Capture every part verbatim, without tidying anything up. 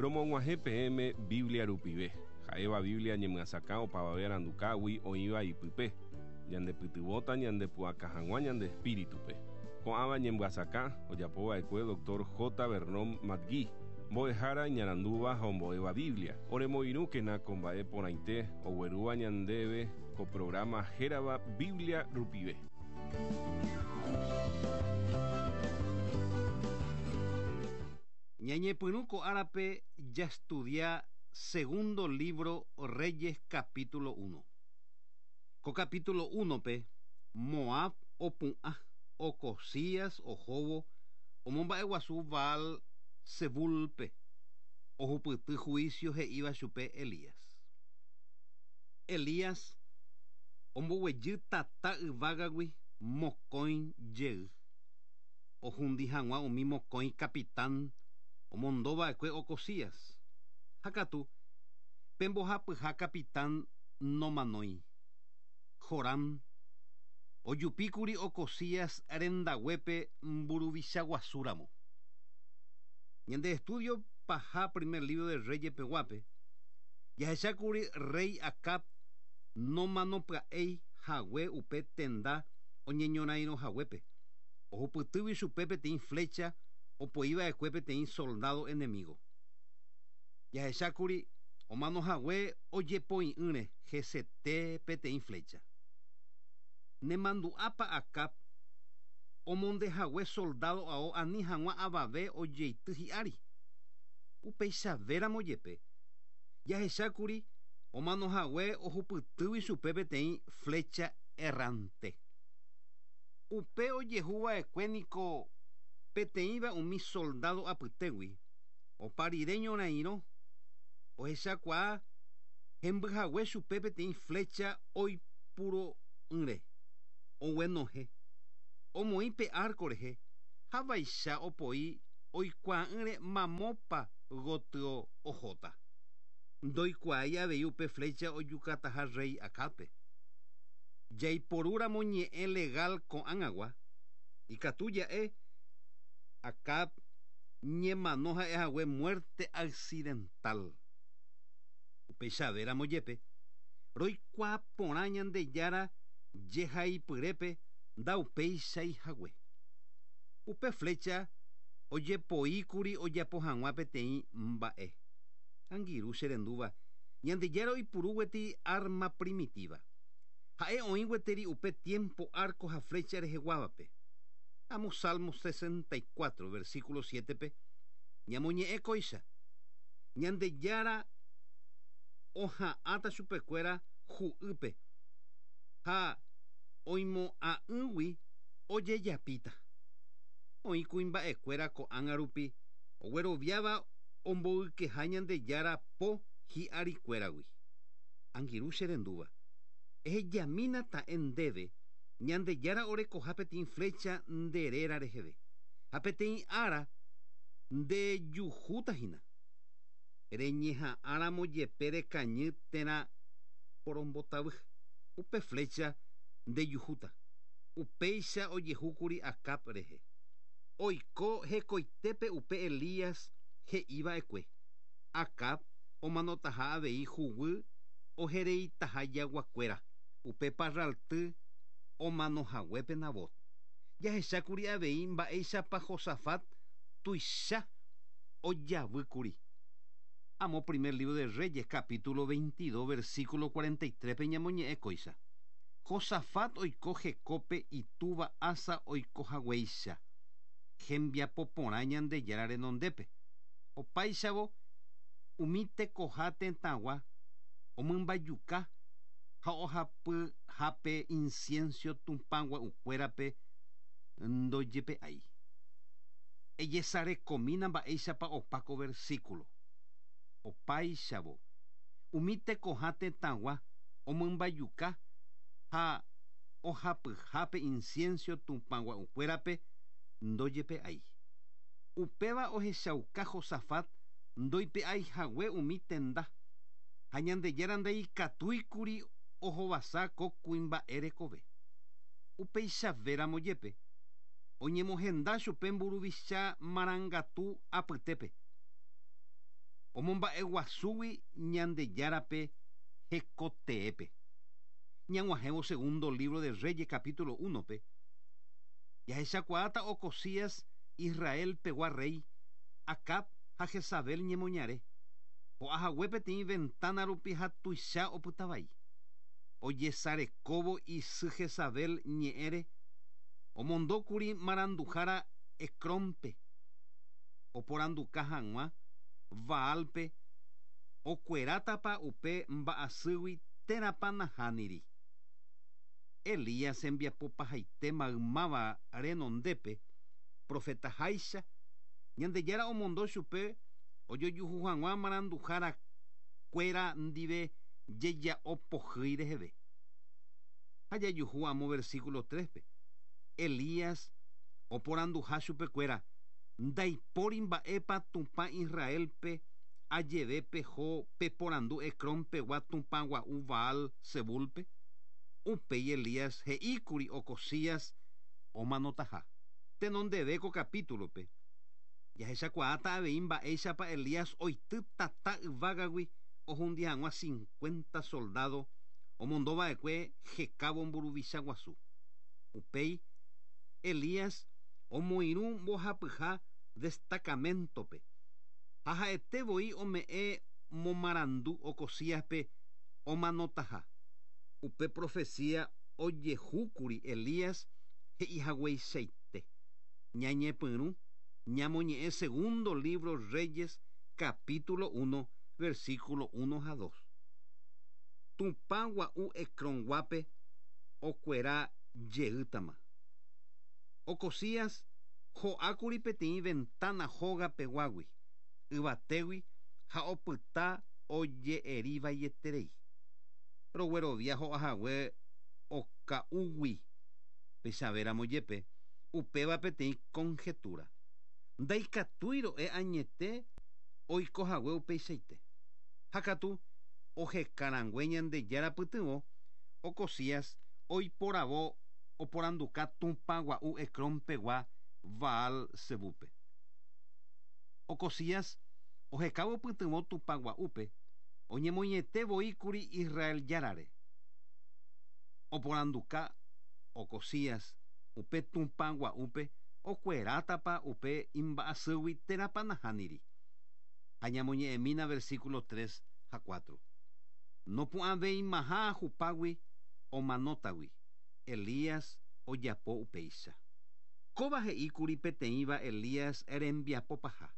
Romong'uahẽ peẽme Biblia rupive. Ha'éva Biblia ñemyasaka opavave arandukágui oĩva ipype. Ñandepytyvõta ñandepu'aka hag̃ua ñande espíritupe. Ko'ãva ñembyasaka ojapóva'ekue doctor J. Vernon Madgui. Mbo'ehára ñarandúva ha ombo'éva Biblia. Oremoirũkena ko mba'e porãite oguerúva ñandéve ko programa hérava Biblia rupive. Ñañepyrũ ko árape ya estudia segundo libro Reyes capítulo uno. Ko capítulo uno pe Moab opu'ã Ocosías ohóvo omomba'eguasu Baal Zebulpe ohupyty juicio he'íva chupe Elías. Elías omboguejy tata yvágagui mokõi jey. Ohundi hag̃ua umi mokõi capitán omondova'ekue Ocosías. Hakatu pembohapyha capitán nomanói. Joram ojupíkuri Ocosías rendaguépe mburuvichaguasúramo. Ñande estudio paha primer libro de Reyes peguápe jahechákuri rey Acab nomanopya'éi hague upe tenda oñeñorãirõhaguépe. Ohupytývi chupe peteĩ flecha opoiva'ekue peteĩ soldado enemigo. Jahechákuri omanohague ojepoi'ỹre hesete peteĩ flecha. Nemandu'ápa Acab omondehague soldado ao ani hag̃ua avave ojeity hi'ári. Upeichavéramo jepe jahechákuri omanohague ohupytývi chupe peteĩ flecha errante. Upe ojehuva'ekue niko peteĩva umi soldado apytégui oparire ñorairõ ohechakuaa hembyhague chupe peteĩ flecha oipuro'ỹre oguenohe omoĩ pe arco rehe ha vaicha opoi oikuaa'ỹre mamópa gotyo ohóta. Ndoikuaái avei upe flecha ojukataha rey Acabpe. Jaiporúramo ñe'ẽ legal ko'ãgagua ikatu ja'e Acab ñemano ha'ehague muerte accidental. Upeichavéramo jepe roikuaa porã ñandejára jehaipyrépe ndaupeichaihague. Upe flecha ojepoíkuri ojapo hag̃ua peteĩ mba'e. Angirũ che rendúva ñandejára oipurúgueti arma primitiva. Ha'e oĩgueteri upe tiempo arco ha flecha reheguávape. Amo Salmo sesenta y cuatro versículo siete pe ñamoñe'ẽ kóicha ñandejára oha'ãta chupekuéra hu'ýpe ha oimo'ã'ỹgui ojejapíta. Oĩ kuimba'ekuéra ko'ág̃a rupi ogueroviáva omboykeha ñandejára po hi'arikuéragui. Angirũ che rendúva ehejamína ta'e ndéve ñandejára orekoha peteĩ flecha nderéra reheve ha peteĩ ára ndejuhútahína. Reñeha'ãramo jepe rekañy térã porombotavy. Upe flecha ndejuhúta. Upéicha ojehúkuri Acab rehe. Oiko hekoitépe upe Elías he'íva'ekue. Acab omanotaha avei huguy ohereitaha jaguakuéra upe parralty omanohaguépe Nabot. Jahechákuri avei mba'éichapa Josafat tuicha ojavýkuri. Amo primer libro de Reyes capítulo veintidós versículo cuarenta y tres pe ñamoñe'ẽ kóicha. Josafat oiko hekópe itúva Asa oikohaguéicha hembiapo porã ñandejára renondépe. Opáichavo umi tekoha tetãgua omymbajuka ha ohapyhápe incienso tupãngua'ukuérape ndojepe'ái. Ejesarekomína mba'éichapa opáko versículo. Opáichavo umi tekoha tetãgua omymbajuka ha ohapyhápe incienso tupãngua'ukuérape ndojepe'ái. Upéva ohechauka Josafat ndoipe'aihague umi tenda ha ñandejára ndaikatúikuri ohovasa ko kuimba'e rekove. Upeichavéramo jepe oñemohenda chupe mburuvicha marangatu apytépe. omomba'e guasúgui Ñandejárape hekoteépe. Ñag̃uahẽvo segundo libro de Reyes capítulo unope jahechakuaáta Ocosías Israel pegua rey Acab ha Jezabel ñemoñare ho'ahague peteĩ ventana rupi ha tuicha opytavai. Ojesarekóvo isy Jezabel ñe'ẽre omondókuri maranduhára Ecrompe, oporanduka hag̃ua Baalpe, okuerátapa upe mba'asýgui térãpa nahániri. Elías hembiapopahaite maymáva renondépe profeta háicha Ñandejára omondo chupe ojojuhu hag̃ua maranduhára kuéra ndive jeja'o pohýi reheve. Ha jajuhu amo versículo trespe Elías oporanduha chupekuéra ndaipóri mba'épa tupã Israelpe ajeve peho peporandu Ecrón pegua tupã gua'u Baal Zebulpe. Upéi Elías he'íkuri Ocosías omanotaha. Tenondevéko capítulope jahechakuaáta avei mba'éichapa Elías oity tata yvágagui ohundy hag̃ua cincuenta soldado omondova'ekue hekávo mburuvicha guasu. Upéi Elías omoirũ mbohapyha destacamentope ha ha'etevoi ome'ẽ momarandu Ocosíaspe omanotaha. Upe profecía ojehúkuri Elías he'ihagueichaite. Ñañepyrũ ñamoñe'ẽ segundo libro Reyes capítulo uno versículo uno a dos. Tupã gua'u Ecrón-guápe okuera jeýtama. Ocosías ho'ákuri peteĩ ventana hóga peguágui yvatégui ha opyta oje'erivaiete. Roguerovia ho'ahague oka'úgui Pechavéramo jepe upéva peteĩ conjetura. Ndaikatúiro'e añete oikohague upeichaite. Ha katu ohekarangue Ñandejára pytyvõ Ocosías oiporavo oporanduka tupã gua'u Ecrón pegua Baal Zebúpe. Ocosías ohekávo pytyvõ tupã gua'úpe oñemoñetevoíkuri Israel járape. Oporanduka Ocosías upe tupã gua'úpe okuerátapa upe imba'asýgui térãpa nahániri. Ha ñamoñe'ẽmína versículo tres a cuatro. Nopu'ãveimaha hupágui omanótagui Elías ojapo upéicha. Kóva he'íkuri peteĩva Elías rembiapopaha.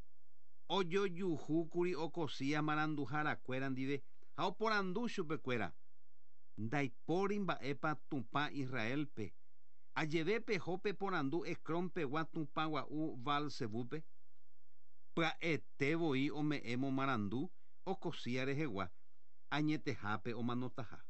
Ojojuhúkuri Ocosías maranduharakuéra ndive ha oporandu chupekuéra ndaipóri mba'épa tupã Israelpe ajeve peho peporandu Ecrón pegua tupã gua'u Baal Zebúpe. Pya'etevoi ome'ẽ momarandu Ocosías rehegua añetehápe omanotaha.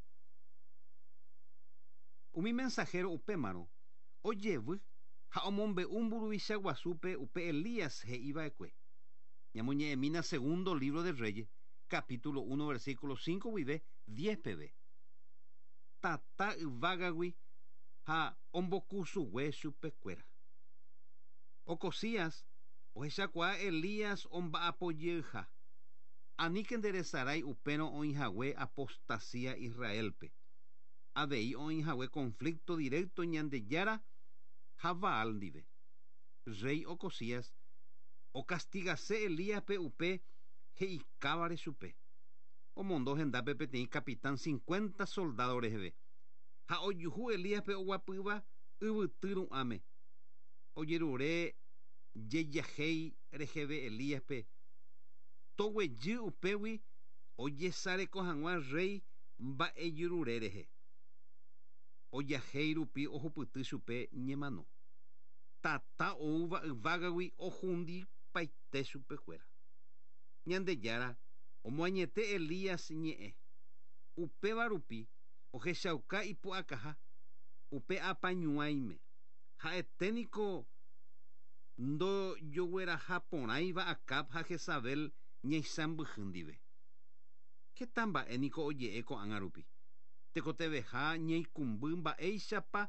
Umi mensajero upémarõ ojevy ha omombe'u mburuvicha guasúpe upe Elías he'iva'ekue. Ñamoñe'ẽmína segundo libro de Reyes capítulo uno versículo cinco guive diez peve. Tata yvágagui ha ombokusugue chupekuéra. Ocosías ohechakuaa Elías omba'apojeyha. Aníke nderezarái upérõ oĩhague apostasia Israelpe. Avei oĩhague conflicto directo Ñandejára ha Baal ndive. Rey Ocosías okastigase Elíaspe upe he'ikávare chupe. Omondo hendápe peteĩ capitán cincuenta soldado reheve. Ha ojuhu Elíaspe oguapýva yvyty ru'ãme. Ojerure jejahéi reheve Elíaspe. Toguejy upégui ojesareko hag̃ua rey mba'ejyrure rehe. Ojahéi rupi ohupyty chupe ñemano. Tata oúva yvágagui ohundi paite chupekuéra. Ñandejára omoañete Elías ñe'ẽ. Upéva rupi ohechauka ipu'akaha upe apañuãime. Ha'eténiko ndojogueraha porãiva Acab ha Jezabel ñaisãmbyhy ndive. Heta mba'éniko oje'e ko'ág̃a rupi. Tekoteveha ñaikũmby mba'éichapa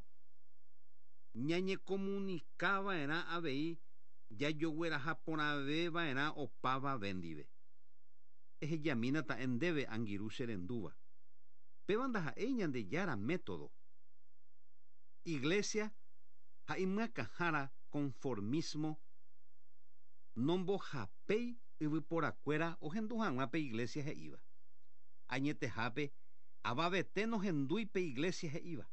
ñañekomunikava'erã avei jajogueraha porãveva'erã opavave ndive. eje yaminata endebe angiru serenduva. Pebanda ha'e ñande yara método. Iglesia ha'imya kahara conformismo nombo hapei yvyporakuéra ohendu hag̃uápe iglesia he'íva. Añetehápe avavete nohendúipe iglesia he'íva.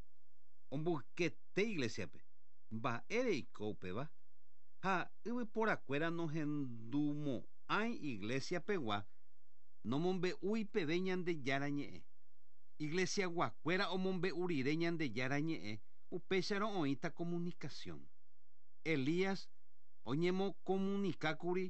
Ombykete iglesiape mba'éreiko upéva ha yvyporakuéra nohendúmo'ãi iglesia pegua nomombe'úi peve Ñandejára ñe'ẽ. Iglesia guakuéra omombe'u rire Ñandejára ñe'ẽ upéicharõ oĩta comunicación. Elías oñemokomunikákuri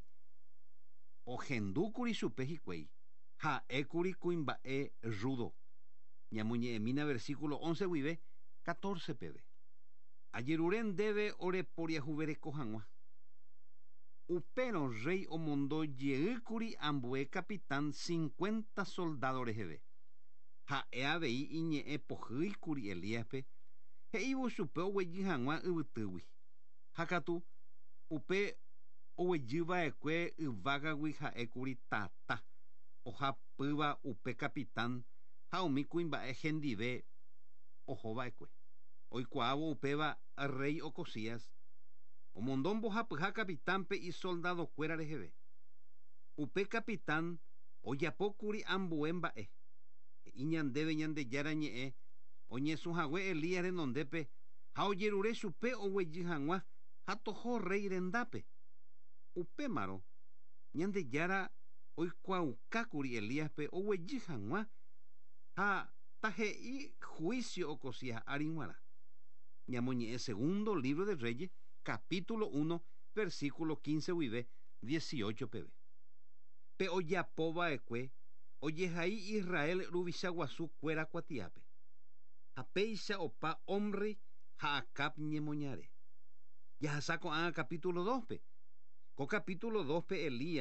ohendúkuri chupe hikuái ha'ékuri kuimba'e rudo. Ñamoñe'ẽmína versículo once guive catorce peve. Ajerure ndéve oreporiahuvereko hag̃ua. Upérõ rey omondojeýkuri ambue capitán cincuenta soldado reheve. Ha'e avei iñe'ẽ pohýikuri Elíaspe he'ívo chupe oguejy hag̃ua yvytýgui. Ha katu upe oguejyva'ekue yvágagui ha'ékuri tata ohapýva upe capitán ha umi kuimba'e hendive ohova'ekue. Oikuaávo upéva rey Ocosías omondo mbohapyha capitánpe isoldadokuéra reheve. Upe capitán ojapókuri ambue mba'e. Iñandéve Ñandejára ñe'ẽ oñesũhague Elías renondépe ha ojerure chupe oguejy hag̃ua ha toho rey rendápe. Upémarõ Ñandejára oikuaukákuri Elíaspe oguejy hag̃ua ha tahe'i juicio Ocosías ári g̃uarã. Ñamoñe'ẽ segundo libro de Reyes, capítulo uno, versículo quince guive dieciocho peve. Pe ojapova'ekue ojehai Israel ruvichaguasu kuéra kuatiápe. Ha péicha opa Omri ha Acab ñemoñare. Jahasa ko'ág̃a capítulo dos pe. Ko capítulo dos pe Elías